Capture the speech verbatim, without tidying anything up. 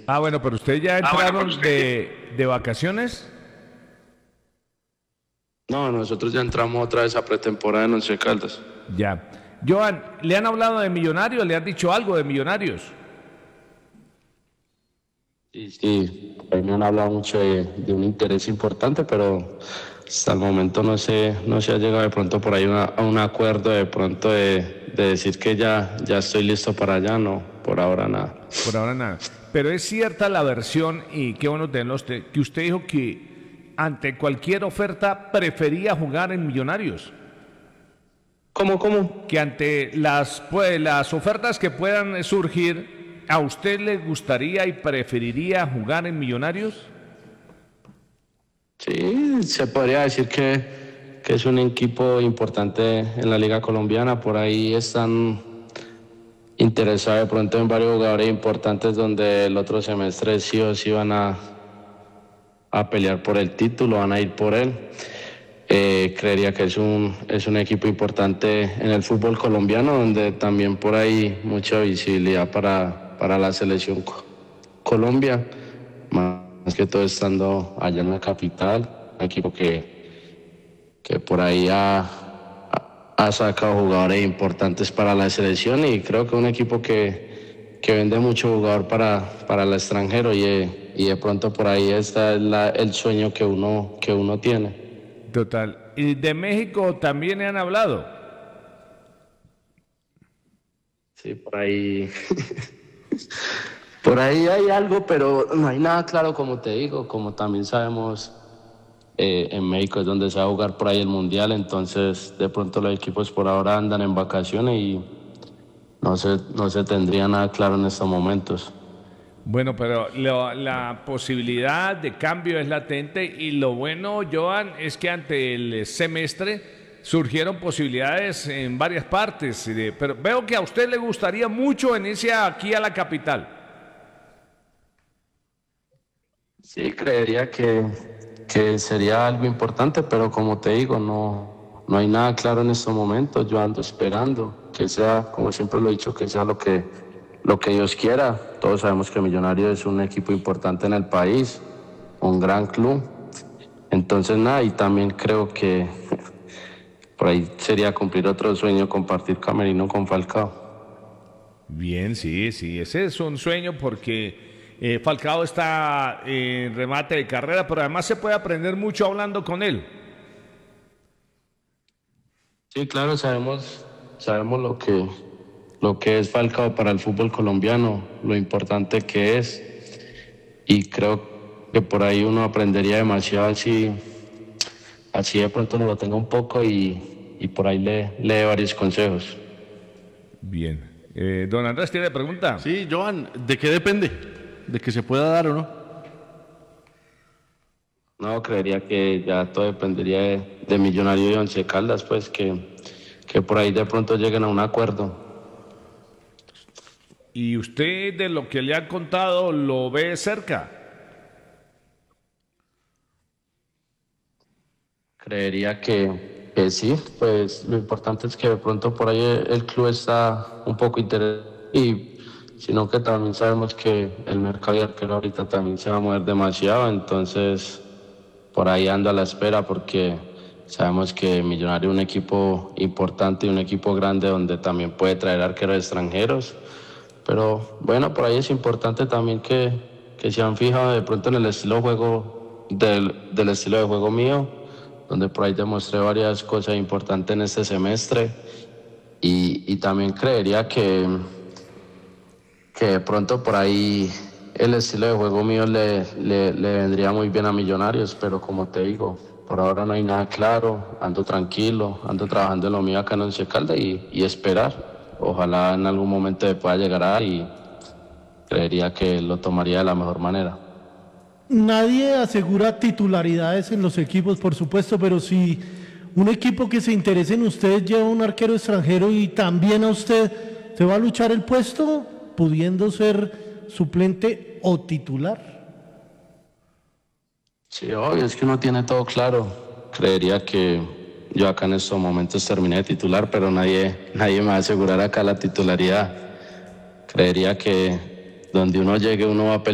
Ah, bueno, pero ustedes ya Ah, bueno, pero entraron usted... de, de vacaciones. No, nosotros ya entramos otra vez a pretemporada en Once Caldas. Ya. Joan, ¿le han hablado de Millonarios? ¿Le han dicho algo de Millonarios? Sí, sí, ahí me han hablado mucho de, de un interés importante, pero hasta el momento no se, no se ha llegado de pronto por ahí una- a un acuerdo de pronto de, de decir que ya, ya estoy listo para allá, no, por ahora nada. Por ahora nada. Pero es cierta la versión, y qué bueno tenerlo usted, que usted dijo que ante cualquier oferta prefería jugar en Millonarios. ¿Cómo, cómo? Que ante las, pues, las ofertas que puedan surgir, ¿a usted le gustaría y preferiría jugar en Millonarios? Sí, se podría decir que, que es un equipo importante en la Liga Colombiana, por ahí están interesados de pronto en varios jugadores importantes donde el otro semestre sí o sí van a, a pelear por el título, van a ir por él. Eh, creería que es un, es un equipo importante en el fútbol colombiano, donde también por ahí mucha visibilidad para, para la selección Co- Colombia, más que todo estando allá en la capital, un equipo que, que por ahí ha, ha sacado jugadores importantes para la selección y creo que un equipo que, que vende mucho jugador para, para el extranjero y, eh, y de pronto por ahí está la- el sueño que uno, que uno tiene. Total. ¿Y de México también le han hablado? Sí, por ahí, por ahí hay algo, pero no hay nada claro como te digo, como también sabemos, eh, en México es donde se va a jugar por ahí el Mundial, entonces de pronto los equipos por ahora andan en vacaciones y no se, no se tendría nada claro en estos momentos. Bueno, pero lo- la posibilidad de cambio es latente y lo bueno, Joan, es que ante el semestre surgieron posibilidades en varias partes, de- pero veo que a usted le gustaría mucho venirse aquí a la capital. Sí, creería que, que sería algo importante, pero como te digo, no, no hay nada claro en estos momentos. Yo ando esperando que sea, como siempre lo he dicho, que sea lo que, lo que Dios quiera. Todos sabemos que Millonarios es un equipo importante en el país, un gran club. Entonces, nada, y también creo que por ahí sería cumplir otro sueño, compartir camerino con Falcao. Bien, sí, sí, ese es un sueño porque eh, Falcao está en remate de carrera, pero además se puede aprender mucho hablando con él. Sí, claro, sabemos, sabemos lo que, lo que es Falcao para el fútbol colombiano, lo importante que es, y creo que por ahí uno aprendería demasiado así, así de pronto no lo tenga un poco y, y por ahí le, le dé varios consejos. Bien. Eh, don Andrés tiene pregunta. Sí, Joan, ¿de qué depende? ¿De que se pueda dar o no? No, creería que ya todo dependería de, de Millonario y Once Caldas, pues que, que por ahí de pronto lleguen a un acuerdo. Y usted de lo que le han contado lo ve cerca. Creería que, que sí, pues lo importante es que de pronto por ahí el, el club está un poco interesado y sino que también sabemos que el mercado de arquero ahorita también se va a mover demasiado, entonces por ahí ando a la espera porque sabemos que Millonario es un equipo importante y un equipo grande donde también puede traer arqueros extranjeros, pero bueno, por ahí es importante también que, que se han fijado de pronto en el estilo de juego del, del estilo de juego mío, donde por ahí demostré varias cosas importantes en este semestre y, y también creería que, que de pronto por ahí el estilo de juego mío le, le, le vendría muy bien a Millonarios, pero como te digo, por ahora no hay nada claro, ando tranquilo, ando trabajando en lo mío acá en Once Caldas y, y esperar. Ojalá en algún momento me pueda llegar a y creería que lo tomaría de la mejor manera. Nadie asegura titularidades en los equipos, por supuesto, pero si un equipo que se interese en usted lleva un arquero extranjero y también a usted, ¿se va a luchar el puesto pudiendo ser suplente o titular? Sí, obvio, es que uno tiene todo claro. Creería que yo acá en estos momentos terminé de titular, pero nadie, nadie me va a asegurar acá la titularidad. Creería que donde uno llegue uno va a pelear